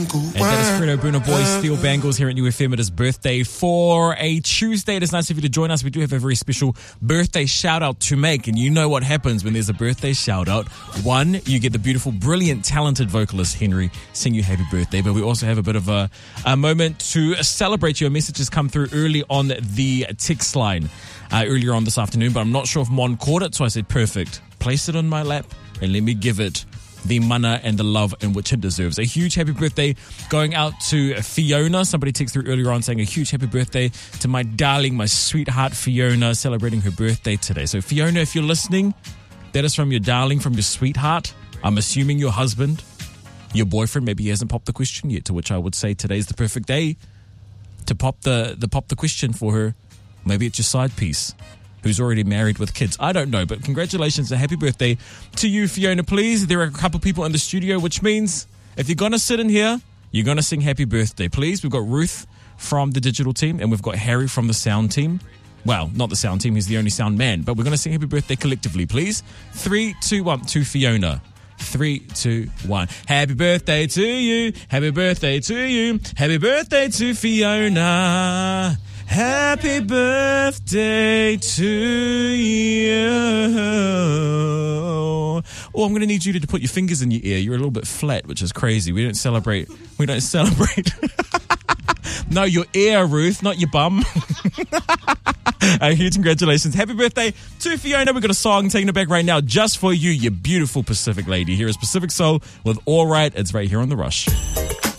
And that is Fredo Bruno Boy, Steel Bangles here at New FM. It is birthday for a Tuesday. It is nice of you to join us. We do have a very special birthday shout out to make. And you know what happens when there's a birthday shout out. One, you get the beautiful, brilliant, talented vocalist Henry sing you happy birthday. But we also have a bit of a moment to celebrate you. A message has come through early on the text line earlier on this afternoon. But I'm not sure if Mon caught it. So I said, perfect. Place it on my lap and let me give it the mana and the love in which it deserves. A huge happy birthday going out to Fiona. Somebody texted through earlier on saying a huge happy birthday to my darling, my sweetheart Fiona, celebrating her birthday today. So Fiona, if you're listening, that is from your darling, from your sweetheart. I'm assuming your husband, your boyfriend. Maybe he hasn't popped the question yet, to which I would say today's the perfect day to pop the question for her. Maybe it's your side piece who's already married with kids. I don't know, but congratulations and happy birthday to you, Fiona. Please, there are a couple people in the studio, which means if you're going to sit in here, you're going to sing happy birthday, please. We've got Ruth from the digital team, and we've got Harry from the sound team. Well, not the sound team, he's the only sound man, but we're going to sing happy birthday collectively, please. 3, 2, 1, to Fiona. 3, 2, 1. Happy birthday to you. Happy birthday to you. Happy birthday to Fiona. Happy birthday to you. Oh, I'm going to need you to put your fingers in your ear. You're a little bit flat, which is crazy. We don't celebrate. No, your ear, Ruth, not your bum. Huge congratulations. Happy birthday to Fiona. We've got a song taking it back right now just for you, you beautiful Pacific lady. Here is Pacific Soul with All Right. It's right here on The Rush.